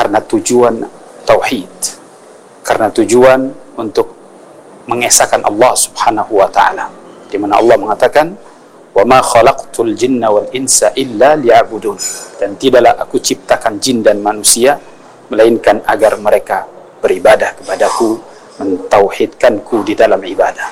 karena tujuan tauhid, karena tujuan untuk mengesahkan Allah Subhanahu wa taala, di mana Allah mengatakan wa ma khalaqtul jinna wal insa illa liya'budun, dan tidaklah aku ciptakan jin dan manusia melainkan agar mereka beribadah kepadaku, mentauhidkanku di dalam ibadah.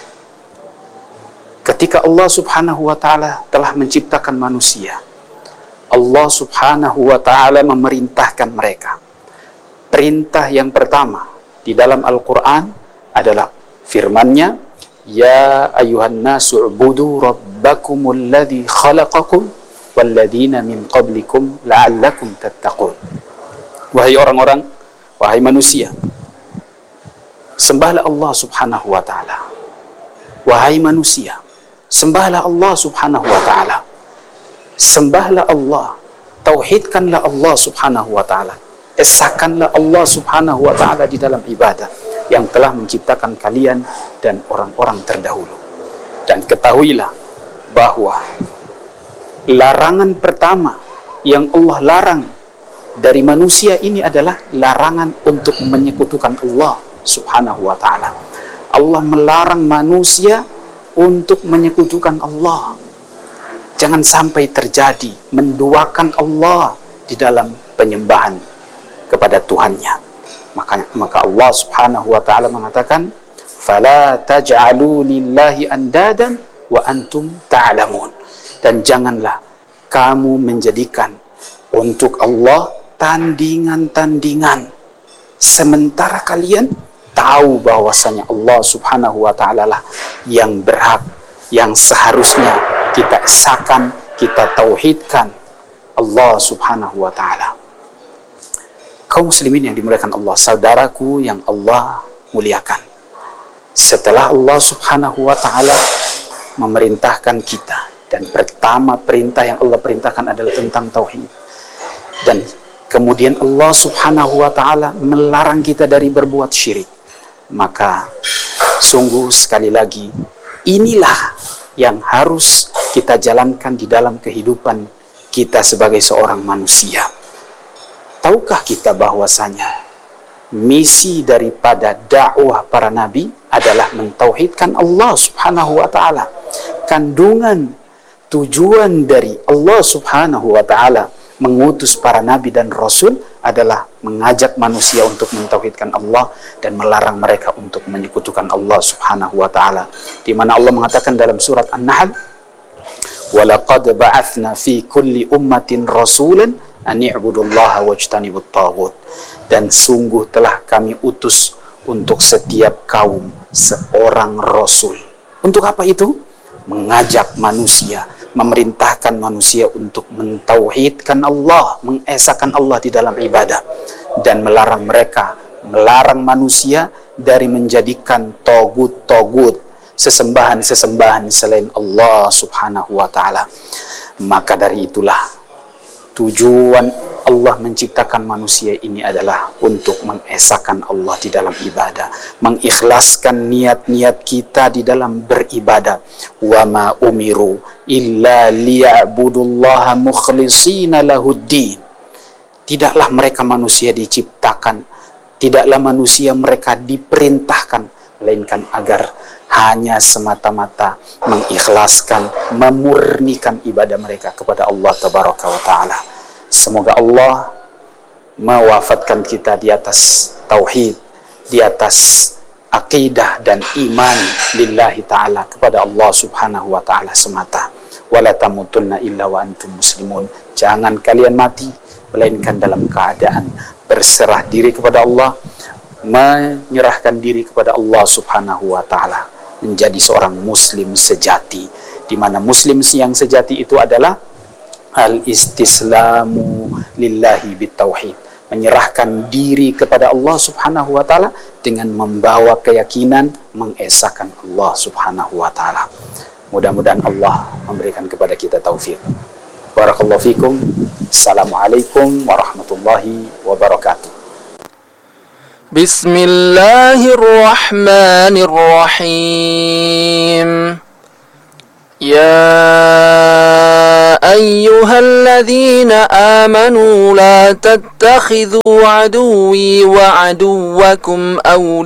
Ketika Allah Subhanahu wa taala telah menciptakan manusia, Allah Subhanahu wa taala memerintahkan mereka. Perintah yang pertama di dalam Al-Qur'an adalah firman-Nya, ya ayuhan nasu ubudu rabbakumul ladzi khalaqakum walladzina min qablikum la'allakum tattaqun. Wahai orang-orang, wahai manusia, sembahlah Allah Subhanahu wa taala. Wahai manusia, sembahlah Allah Subhanahu wa taala. Sembahlah Allah, tauhidkanlah Allah Subhanahu wa taala. Esahkanlah Allah Subhanahu wa taala di dalam ibadah yang telah menciptakan kalian dan orang-orang terdahulu. Dan ketahuilah bahwa larangan pertama yang Allah larang dari manusia ini adalah larangan untuk menyekutukan Allah Subhanahu wa ta'ala. Allah melarang manusia untuk menyekutukan Allah. Jangan sampai terjadi menduakan Allah di dalam penyembahan kepada Tuhannya. Maka Allah Subhanahu wa ta'ala mengatakan, fala taj'alu lillahi andadan wa antum ta'lamun. Dan janganlah kamu menjadikan untuk Allah tandingan-tandingan sementara kalian tahu bahwasanya Allah Subhanahu wa ta'ala lah yang berhak, yang seharusnya kita esahkan, kita tauhidkan Allah Subhanahu wa ta'ala. Kaum muslimin yang dimuliakan Allah, saudaraku yang Allah muliakan, setelah Allah Subhanahu wa ta'ala memerintahkan kita, dan pertama perintah yang Allah perintahkan adalah tentang tauhid, dan kemudian Allah Subhanahu wa ta'ala melarang kita dari berbuat syirik, maka sungguh sekali lagi inilah yang harus kita jalankan di dalam kehidupan kita sebagai seorang manusia. Tahukah kita bahwasanya misi daripada dakwah para nabi adalah mentauhidkan Allah Subhanahu wa ta'ala. Kandungan tujuan dari Allah Subhanahu wa ta'ala mengutus para nabi dan rasul adalah mengajak manusia untuk mentauhidkan Allah dan melarang mereka untuk menyekutukan Allah Subhanahu wa ta'ala. Di mana Allah mengatakan dalam surat An-Nahl, "Walaqad ba'atsna fi kulli ummatin rasulan an i'budullaha wajtanibut taghut." Dan sungguh telah kami utus untuk setiap kaum seorang rasul. Untuk apa itu? Mengajak manusia, memerintahkan manusia untuk mentauhidkan Allah, mengesahkan Allah di dalam ibadah, dan melarang manusia dari menjadikan togut-togut, sesembahan-sesembahan selain Allah Subhanahu wa ta'ala. Maka dari itulah tujuan Allah menciptakan manusia ini adalah untuk mengesahkan Allah di dalam ibadah, mengikhlaskan niat-niat kita di dalam beribadah. Wa ma umiru illa liya'budullaha mukhlishina lahuddin. Tidaklah mereka manusia diciptakan, tidaklah manusia mereka diperintahkan, melainkan agar hanya semata-mata mengikhlaskan, memurnikan ibadah mereka kepada Allah Tabaraka wa Ta'ala. Semoga Allah mewafatkan kita di atas tauhid, di atas akidah dan iman lillahi ta'ala, kepada Allah Subhanahu wa ta'ala semata. Wala tamutunna illa wa antum muslimun. Jangan kalian mati melainkan dalam keadaan berserah diri kepada Allah, menyerahkan diri kepada Allah Subhanahu wa ta'ala, menjadi seorang muslim sejati, di mana muslim yang sejati itu adalah al-istislamu lillahi bitauhid, menyerahkan diri kepada Allah Subhanahu wa ta'ala dengan membawa keyakinan mengesahkan Allah Subhanahu wa ta'ala. Mudah-mudahan Allah memberikan kepada kita taufik. Barakallahu fikum. Assalamualaikum warahmatullahi wabarakatuh. Bismillahirrahmanirrahim. يا أيها الذين آمنوا لا تتخذوا عدوي وعدوكم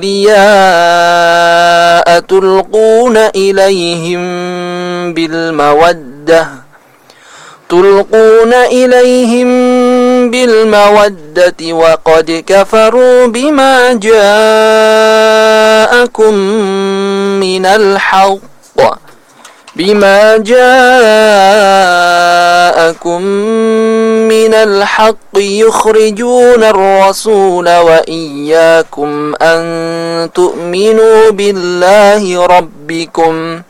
أولياء تلقون إليهم بالمودة وقد كفروا بما جاءكم من الحق يخرجون الرسول وإياكم أن تؤمنوا بالله ربكم